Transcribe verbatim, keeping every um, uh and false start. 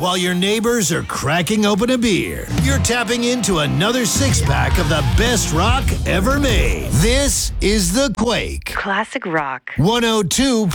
while your neighbors are cracking open a beer. You're tapping into another six-pack of the best rock ever made. This is The Quake. Classic rock. one oh two